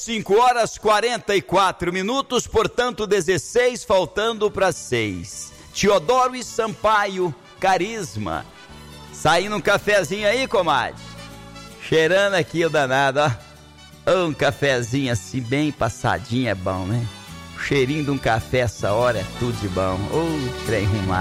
5h44, portanto 16 faltando para 6. Teodoro e Sampaio, Carisma. Saindo um cafezinho aí, comadre? Cheirando aqui o danado, ó. Um cafezinho assim, bem passadinho é bom, né? O cheirinho de um café essa hora é tudo de bom. Ô, trem rumado.